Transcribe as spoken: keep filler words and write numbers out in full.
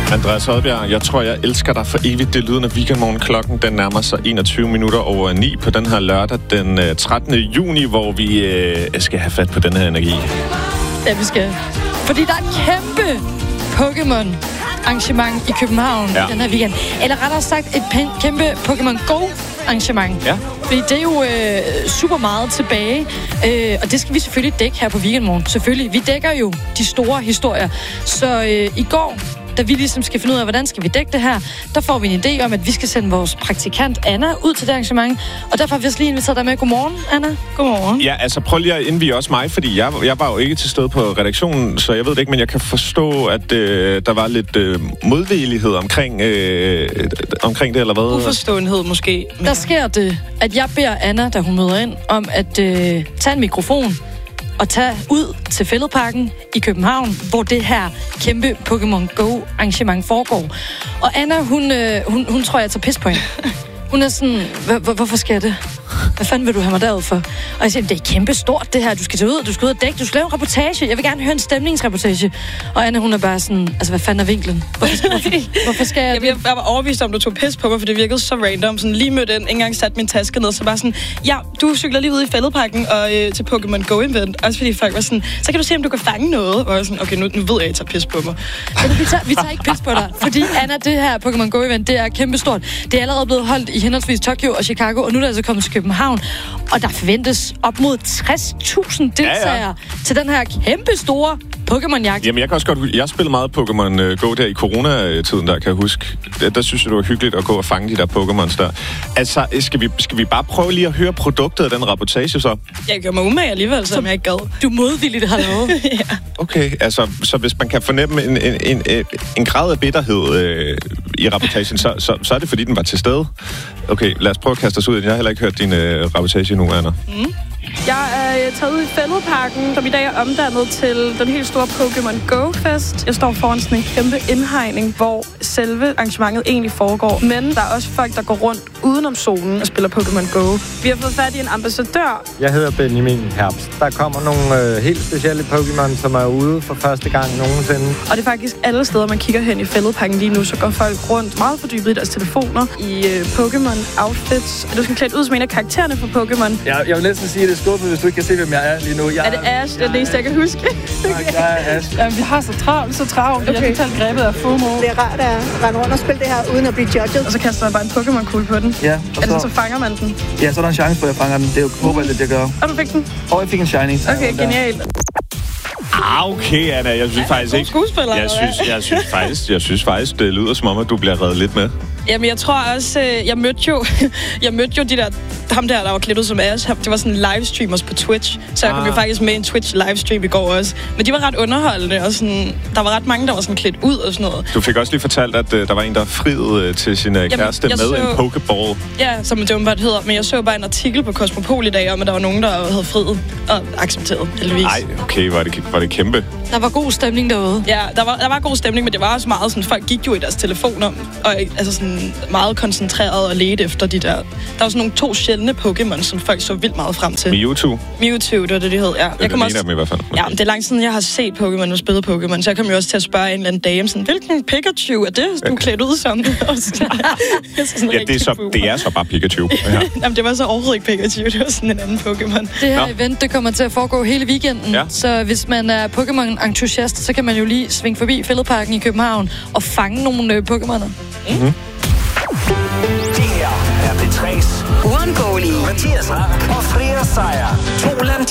Andreas Hodbjerg, jeg tror, jeg elsker dig for evigt. Det lyder, når weekendmorgen klokken den nærmer sig enogtyve minutter over ni på den her lørdag den trettende juni, hvor vi øh, skal have fat på den her energi. Ja, vi skal. Fordi der er et kæmpe Pokémon arrangement i København ja. den her weekend. Eller rettere sagt, et p- kæmpe Pokémon Go arrangement. Ja. Fordi det er jo øh, super meget tilbage. Øh, og det skal vi selvfølgelig dække her på Weekendmorgen. Selvfølgelig. Vi dækker jo de store historier. Så øh, i går, da vi ligesom skal finde ud af, hvordan skal vi dække det her, der får vi en idé om, at vi skal sende vores praktikant Anna ud til det arrangement. Og derfor har vi også lige inviteret dig med. Godmorgen, Anna. Godmorgen. Ja, altså prøv lige at indvige også mig, fordi jeg, jeg var jo ikke til stede på redaktionen, så jeg ved det ikke, men jeg kan forstå, at øh, der var lidt øh, modvillighed omkring, øh, omkring det, eller hvad? Uforståenhed måske. Men... Der sker det, at jeg beder Anna, da hun møder ind, om at øh, tage en mikrofon og tage ud til Fælledparken i København, hvor det her kæmpe Pokémon Go-arrangement foregår. Og Anna, hun, øh, hun, hun tror, jeg tager pis på hende. Hun er sådan, hvorfor skal jeg det? Hvad fanden vil du have mig derud for? Og jeg siger, det er kæmpe stort det her. Du skal tage ud, du skal ud og dække, du skal lave en reportage. Jeg vil gerne høre en stemningsreportage. Og Anna, hun er bare sådan, altså hvad fanden er vinklen? Hvorfor skal, hvorfor, hvorfor skal jeg... Jeg, jeg var overbevist om, du tog pis på mig, for det virkede så random. Sådan lige mødte ind, ikke engang satte min taske ned, så bare sådan, ja, du cykler lige ud i Fælledparken og øh, til Pokémon Go-event. Også fordi folk var sådan, så kan du se, om du kan fange noget. Og jeg sådan, okay, nu, nu ved jeg, at I tager pis på mig. Men vi tager, vi tager ikke pis på dig, fordi Anna, det her Pokémon Go-event, det er kæmpe stort. Det er allerede blevet holdt i henholdsvis Tokyo og Chicago, og nu er det altså kommet til København. Og der forventes op mod tres tusind deltagere ja, ja. til den her kæmpe store Pokémon-jagt. Jamen, jeg kan også godt huske, jeg spillede meget Pokémon Go der i coronatiden, der kan jeg huske. Der, der synes jeg, det var hyggeligt at gå og fange de der Pokémons der. Altså, skal vi, skal vi bare prøve lige at høre produktet af den reportage så? Jeg gør mig umage alligevel, som jeg ikke gad. Du modvilligt har lavet. ja. Okay, altså, så hvis man kan fornemme en, en, en, en, en grad af bitterhed øh, i rapportagen, så, så, så er det, fordi den var til stede. Okay, lad os prøve at kaste os ud. Jeg har heller ikke hørt din øh, rapportage endnu, Anna. Mm. Jeg er taget ud i Fælledparken, som i dag er omdannet til den helt store Pokémon Go-fest. Jeg står foran sådan en kæmpe indhegning, hvor selve arrangementet egentlig foregår. Men der er også folk, der går rundt udenom zonen og spiller Pokémon Go. Vi har fået fat i en ambassadør. Jeg hedder Benjamin Herbst. Der kommer nogle øh, helt specielle Pokémon, som er ude for første gang nogensinde. Og det er faktisk alle steder, man kigger hen i Fælledparken lige nu, så går folk rundt meget fordybet i deres telefoner, i øh, Pokémon-outfits. Er du sådan klædt ud som en af karaktererne fra Pokémon? Ja, jeg vil næsten sige, at det er skuffet, hvis du ikke kan se, hvem jeg er lige nu. Jeg er det Ash? Det er det eneste, jeg kan huske. Okay. Jeg er Ash. Jamen, vi har så travlt, så travlt. Okay. Jeg er totalt grebet af FOMO. Det er rart at rende rundt og spille det her, uden at blive judget. Og så kaster man bare en Pokémon-kugle på den. Ja. Og så... så fanger man den. Ja, så er der en chance for, at jeg fanger den. Det er jo håber, at jeg gør. Og du fik den? Og jeg fik en shiny. Okay, genialt. Ah, okay, Anna. Jeg synes ja, faktisk ikke... Jeg synes, jeg synes faktisk, jeg synes faktisk, det lyder som om, at du bliver reddet lidt med. Jamen, jeg tror også, jeg mødte jo, jeg mødte jo de der, ham der, der var klædt ud som Ash. Det var sådan livestreamers på Twitch. Så jeg ah. kom jo faktisk med en Twitch livestream i går også. Men de var ret underholdende, og sådan, der var ret mange, der var sådan klædt ud og sådan noget. Du fik også lige fortalt, at uh, der var en, der friede uh, til sin uh, kæreste med så... en pokeball. Ja, som det åbenbart hedder. Men jeg så bare en artikel på Cosmopol i dag om, at der var nogen, der havde friet og accepteret, heldigvis. Nej, okay, var det, var det kæmpe. Der var god stemning derude. Ja, der var, der var god stemning, men det var også meget sådan, folk gik jo i deres telefoner, og altså sådan meget koncentreret og ledte efter de der. Der var sådan nogle to sjældne Pokémon, som folk så vildt meget frem til. Mewtwo? Mewtwo, det var det, de hed, ja. Det er den ene af dem i hvert fald. Ja, det er lang siden, jeg har set Pokémon og spillet Pokémon, så jeg kom jo også til at spørge en eller anden dame, sådan, hvilken Pikachu er det, du er klædt ud som? ja, det er, så, det er så bare Pikachu. Ja. Jamen, det var så overhovedet ikke Pikachu, det var sådan en anden Pokémon. Det her Nå. event, det kommer til at foregå hele weekenden, ja. Så hvis man er Pokémon-entusiast, så kan man jo lige svinge forbi Fælledparken i København og fange nogle øh, Pokémoner. Mm-hmm. Det her er P tre's uundgåelige Mathias Rank og Freja Seier. To